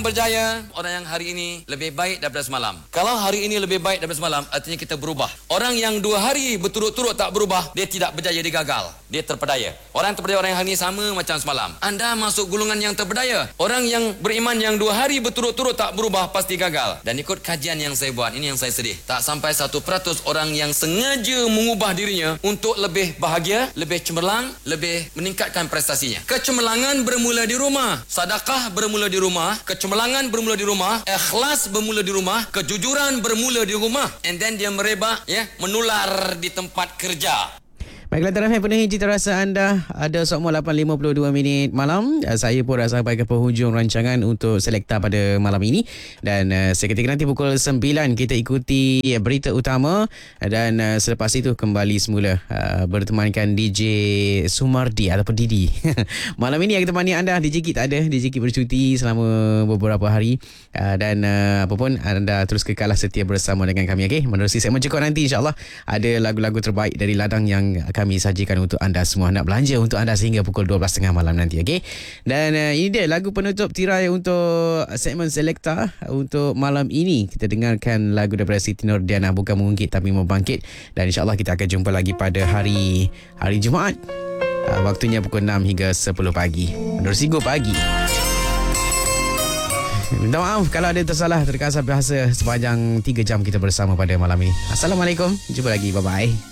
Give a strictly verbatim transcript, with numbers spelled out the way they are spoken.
Berjaya, orang yang hari ini lebih baik daripada semalam. Kalau hari ini lebih baik daripada semalam, artinya kita berubah. Orang yang dua hari berturut-turut tak berubah, dia tidak berjaya, dia gagal. Dia terpedaya. Orang yang terpedaya, orang yang hari ini sama macam semalam. Anda masuk golongan yang terpedaya. Orang yang beriman yang dua hari berturut-turut tak berubah, pasti gagal. Dan ikut kajian yang saya buat, ini yang saya sedih. Tak sampai satu peratus orang yang sengaja mengubah dirinya untuk lebih bahagia, lebih cemerlang, lebih meningkatkan prestasinya. Kecemerlangan bermula di rumah. Sedekah bermula di rumah. Kecemerlangan bermula di rumah, ikhlas bermula di rumah, kejujuran bermula di rumah, and then dia merebak, ya, menular di tempat kerja. Baiklah, taraf yang penuhi cita rasa anda. Ada sokmo lapan lima puluh dua minit malam. Saya pun dah sampai ke penghujung rancangan untuk Selekta pada malam ini. Dan uh, seketika nanti pukul sembilan kita ikuti berita utama. Dan uh, selepas itu kembali semula uh, bertemankan D J Sumardi ataupun Didi. Malam ini yang temani anda, D J Kit tak ada. D J Kit bercuti selama beberapa hari. Uh, dan uh, apa pun, anda terus kekalah setia bersama dengan kami. Okay? Menerusi segmen Cekok nanti, insyaAllah ada lagu-lagu terbaik dari ladang yang kami sajikan untuk anda semua. Nak belanja untuk anda sehingga pukul dua belas tiga puluh malam nanti. Okay? Dan uh, ini dia lagu penutup tirai untuk segmen Selekta untuk malam ini. Kita dengarkan lagu daripada Siti Nordiana, Bukan Mengungkit Tapi Membangkit. Dan insyaAllah kita akan jumpa lagi pada hari hari Jumaat. Uh, waktunya pukul enam hingga sepuluh pagi. Menerusi Go Pagi. Minta maaf kalau ada tersalah terkasar bahasa sepanjang tiga jam kita bersama pada malam ini. Assalamualaikum. Jumpa lagi. Bye-bye.